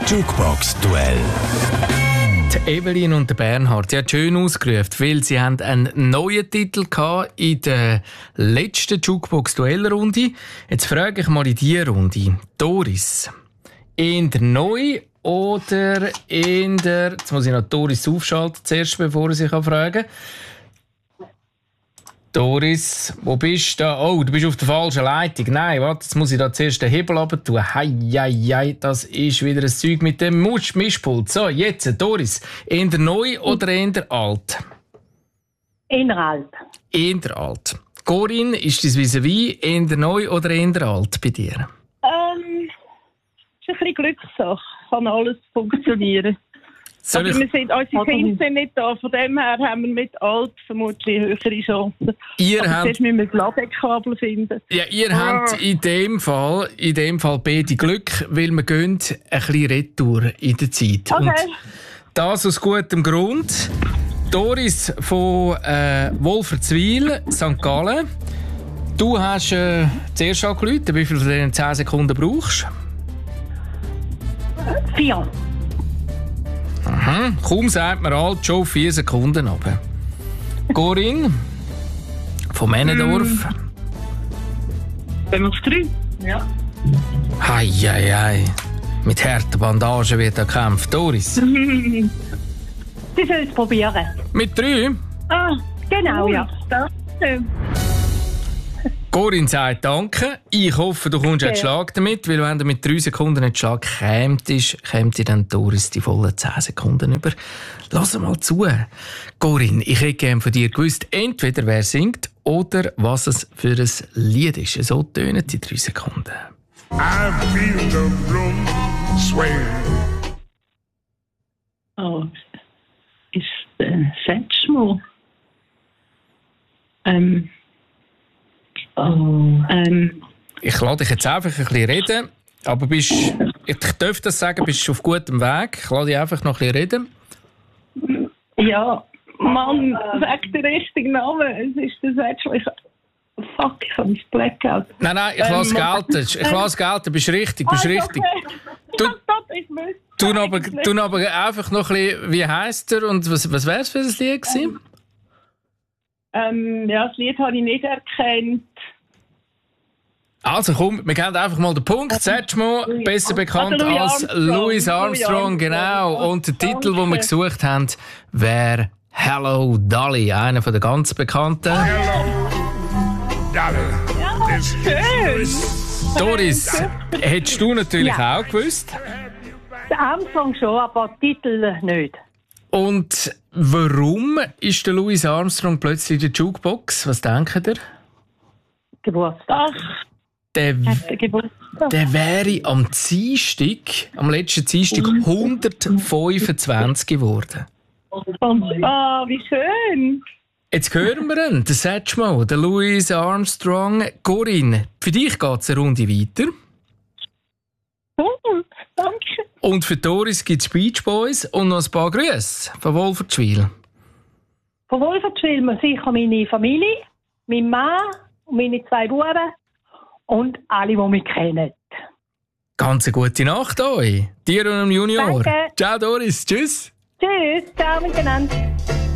Jukebox-Duell. Die Evelyn und der Bernhard, sie hat schön ausgerufen, weil sie haben einen neuen Titel in der letzten Jukebox-Duell-Runde. Jetzt frage ich mal in diese Runde. Doris, in der neu oder in der... Jetzt muss ich noch Doris aufschalten zuerst, bevor ich sie fragen kann. Doris, wo bist du da? Oh, du bist auf der falschen Leitung. Nein, warte, jetzt muss ich da zuerst den Hebel runter tun. Hei, das ist wieder ein Zeug mit dem Mischpult. So, jetzt, Doris, in der neu oder in der alt? In der alt. In der alt. Corinne, ist das vis-à-vis in der neu oder in der alt bei dir? Ist ein bisschen Glückssache. Kann alles funktionieren. Aber unsere Kinder sind nicht da, von dem her haben wir mit alt vermutlich höhere Chancen. Zuerst müssen wir das Ladekabel finden. Ja, ihr habt in dem Fall beide Glück, weil wir gehen ein bisschen retour in der Zeit. Okay. Und das aus gutem Grund. Doris von Wolfertswil, St. Gallen. Du hast zuerst angerufen, wie viel von diesen 10 Sekunden brauchst? 4. Aha. Kaum sagt man alt, schon 4 Sekunden runter. Corinne von Männendorf. Wenn wir auf 3? Ja. Hei. Mit harten Bandagen wird gekämpft. Doris? Sie sollen es probieren. Mit 3? Ah, genau, ja. Danke. Corinne sagt Danke. Ich hoffe, du kommst jetzt Schlag damit, weil wenn du mit 3 Sekunden nicht Schlag kämt dann Doris die vollen 10 Sekunden über. Lass mal zu. Corinne, ich hätte gerne von dir gewusst, entweder wer singt oder was es für ein Lied ist. So tönen die 3 Sekunden. I feel the room sway. Oh, ist Setschmo. Ich lasse dich jetzt einfach ein bisschen reden, aber ich darf das sagen, bist auf gutem Weg. Ich lasse dich einfach noch ein bisschen reden. Ja, Mann, sag den richtigen Namen. Es ist der Setschmo. Fuck, ich habe mein Blackout. Nein, ich lasse gelten. Ich lasse gelten, bist richtig. Okay. Du aber einfach noch ein bisschen, wie heisst er und was wäre es für ein Lied gewesen? Ja, das Lied habe ich nicht erkannt. Also komm, wir geben einfach mal den Punkt. Setschmo, besser bekannt als Louis Armstrong, genau. Und der Titel, den wir gesucht haben, wäre Hello Dolly, einer der ganz bekannten. Hello, Dolly. Ja, schön. Doris, hättest du natürlich auch gewusst. Der Armstrong schon, aber der Titel nicht. Und warum ist der Louis Armstrong plötzlich in der Jukebox? Was denkt ihr? Geburtstag. Der wäre am letzten Dienstag 125 geworden. Wie schön. Jetzt hören wir ihn, den Setschmo, der Louis Armstrong. Corinne, für dich geht es eine Runde weiter. Danke. Und für Doris gibt es Beach Boys und noch ein paar Grüße von Wolfertswil. Von Wolfertswil mir sicher meine Familie, mein Mann und meine 2 Buben und alle, die mich kennen. Ganz eine gute Nacht euch. Dir und dem Junior. Danke. Ciao Doris, tschüss. Tschüss, ciao miteinander.